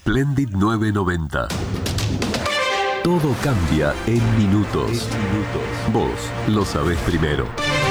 Splendid 990. Todo cambia en minutos. Vos lo sabés primero.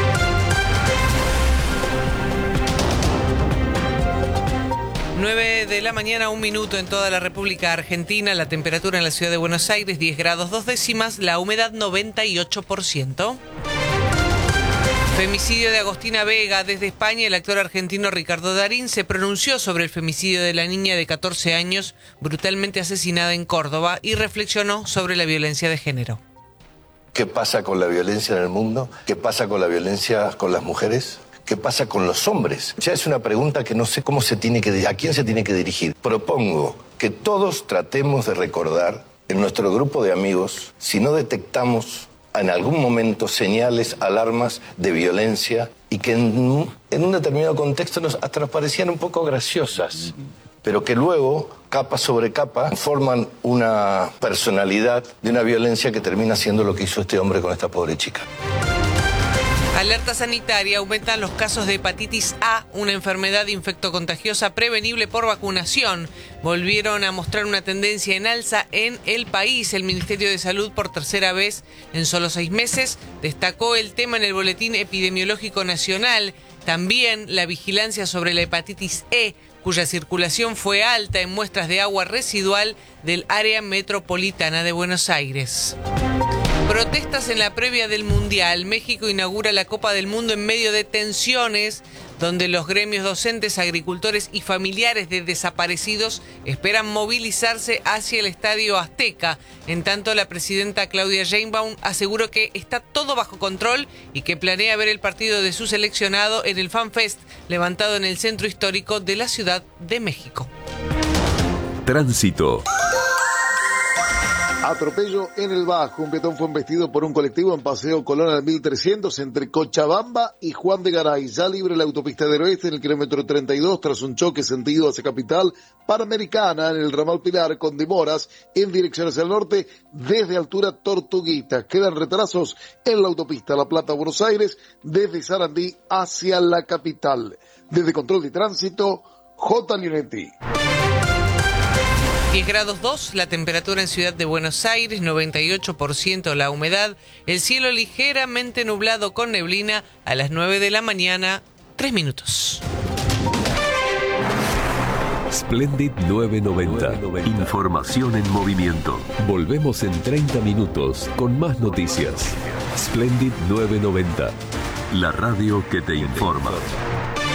Nueve de la mañana, 1 minuto en toda la República Argentina. La temperatura en la ciudad de Buenos Aires, 10 grados 2 décimas. La humedad, 98%. Femicidio de Agostina Vega. Desde España, el actor argentino Ricardo Darín se pronunció sobre el femicidio de la niña de 14 años brutalmente asesinada en Córdoba y reflexionó sobre la violencia de género. ¿Qué pasa con la violencia en el mundo? ¿Qué pasa con la violencia con las mujeres? ¿Qué pasa con los hombres? Ya es una pregunta que no sé cómo a quién se tiene que dirigir. Propongo que todos tratemos de recordar en nuestro grupo de amigos, si no detectamos en algún momento señales, alarmas de violencia y que en un determinado contexto hasta nos parecían un poco graciosas, pero que luego, capa sobre capa, forman una personalidad de una violencia que termina siendo lo que hizo este hombre con esta pobre chica. Alerta sanitaria. Aumentan los casos de hepatitis A, una enfermedad infectocontagiosa prevenible por vacunación. Volvieron a mostrar una tendencia en alza en el país. El Ministerio de Salud, por tercera vez en solo 6 meses, destacó el tema en el Boletín Epidemiológico Nacional. También la vigilancia sobre la hepatitis E, cuya circulación fue alta en muestras de agua residual del área metropolitana de Buenos Aires. Protestas en la previa del Mundial. México inaugura la Copa del Mundo en medio de tensiones, donde los gremios docentes, agricultores y familiares de desaparecidos esperan movilizarse hacia el Estadio Azteca. En tanto, la presidenta Claudia Sheinbaum aseguró que está todo bajo control y que planea ver el partido de su seleccionado en el FanFest, levantado en el centro histórico de la Ciudad de México. Tránsito. Atropello en el Bajo. Un peatón fue embestido por un colectivo en Paseo Colón al 1300 entre Cochabamba y Juan de Garay. Ya libre la autopista del Oeste en el kilómetro 32 tras un choque sentido hacia Capital Panamericana en el ramal Pilar con demoras en dirección hacia el norte desde altura Tortuguita. Quedan retrasos en la autopista La Plata-Buenos Aires desde Sarandí hacia la capital. Desde Control de Tránsito, J. Lionetti. 10 grados 2, la temperatura en Ciudad de Buenos Aires, 98% la humedad, el cielo ligeramente nublado con neblina a las 9 de la mañana, 3 minutos. Splendid 990. Información en movimiento. Volvemos en 30 minutos con más noticias. Splendid 990. La radio que te informa.